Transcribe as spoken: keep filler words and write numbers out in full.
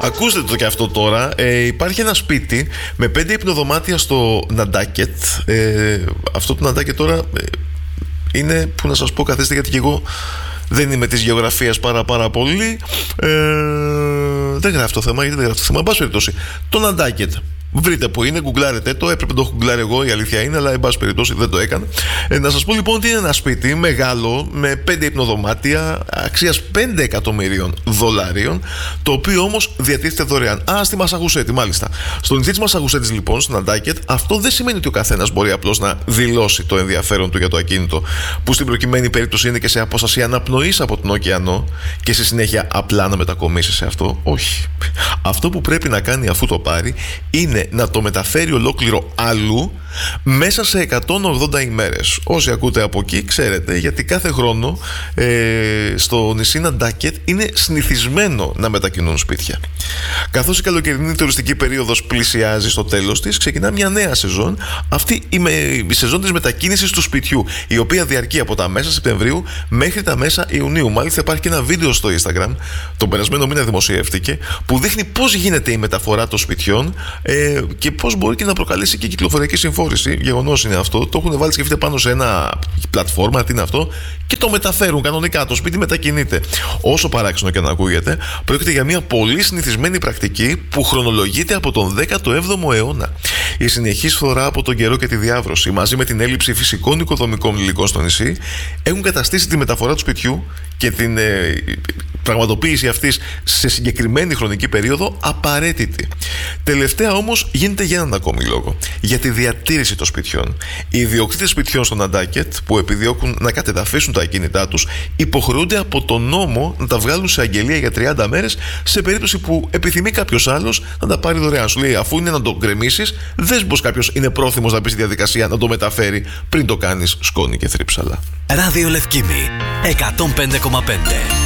Ακούστε το και αυτό τώρα. Ε, υπάρχει ένα σπίτι με πέντε υπνοδωμάτια στο Ναντάκετ. Ε, αυτό το Ναντάκετ τώρα ε, είναι, που να σας πω, καθίστε, γιατί και εγώ δεν είμαι της γεωγραφίας πάρα πάρα πολύ. Ε, δεν γράφει το θέμα, γιατί δεν γράφει το θέμα. Εν πάση περιπτώσει, το Ναντάκετ. Βρείτε που είναι, γκουγκλάρετε το. Έπρεπε να το έχω γκουγκλάρει εγώ, η αλήθεια είναι, αλλά εν πάση περιπτώσει δεν το έκανα. Ε, να σας πω λοιπόν ότι είναι ένα σπίτι μεγάλο με πέντε υπνοδωμάτια αξίας πέντε εκατομμυρίων δολαρίων, το οποίο όμως διατίθεται δωρεάν. Α, στη Μασαγουσέτη, μάλιστα. Στο νησί της Μασαγουσέτης, λοιπόν, στην Ναντάκετ, αυτό δεν σημαίνει ότι ο καθένας μπορεί απλώς να δηλώσει το ενδιαφέρον του για το ακίνητο, που στην προκειμένη περίπτωση είναι και σε απόσταση αναπνοής από τον ωκεανό, και στη συνέχεια απλά να μετακομίσει σε αυτό. Όχι. Αυτό που πρέπει να κάνει αφού το πάρει είναι να το μεταφέρει ολόκληρο αλλού μέσα σε εκατόν ογδόντα ημέρες. Όσοι ακούτε από εκεί ξέρετε, γιατί κάθε χρόνο ε, στο νησί Ναντάκετ είναι συνηθισμένο να μετακινούν σπίτια. Καθώς η καλοκαιρινή τουριστική περίοδος πλησιάζει στο τέλος της, ξεκινά μια νέα σεζόν, αυτή η, με, η σεζόν της μετακίνησης του σπιτιού, η οποία διαρκεί από τα μέσα Σεπτεμβρίου μέχρι τα μέσα Ιουνίου. Μάλιστα υπάρχει και ένα βίντεο στο Instagram, τον περασμένο μήνα δημοσιεύτηκε, που δείχνει πώς γίνεται η μεταφορά των σπιτιών ε, και πώς μπορεί και να προκαλέσει και κυκλοφοριακή συμφόρηση. Γεγονός είναι αυτό. Το έχουν βάλει, σκεφτείτε, πάνω σε ένα πλατφόρμα, τι είναι αυτό, και το μεταφέρουν κανονικά. Το σπίτι μετακινείται. Όσο παράξενο και να ακούγεται, πρόκειται για μια πολύ συνηθισμένη πρακτική που χρονολογείται από τον δέκατο έβδομο αιώνα. Η συνεχής φθορά από τον καιρό και τη διάβρωση, μαζί με την έλλειψη φυσικών οικοδομικών υλικών στο νησί, έχουν καταστήσει τη μεταφορά του σπιτιού και την ε, πραγματοποίηση αυτής σε συγκεκριμένη χρονική περίοδο απαραίτητη. Τελευταία όμως γίνεται για έναν ακόμη λόγο. Για τη διατήρηση των σπιτιών. Οι ιδιοκτήτες σπιτιών στο Ναντάκετ, που επιδιώκουν να κατεδαφίσουν τα ακίνητά τους, υποχρεούνται από τον νόμο να τα βγάλουν σε αγγελία για τριάντα μέρες, σε περίπτωση που επιθυμεί κάποιος άλλος να τα πάρει δωρεάν. Σου λέει, αφού είναι να το γκρεμίσεις, δες πως κάποιος είναι πρόθυμος να μπει στη διαδικασία να το μεταφέρει πριν το κάνεις σκόνη και θρύψαλα. Ράδιο Λευκήμη εκατόν πέντε κόμμα πέντε.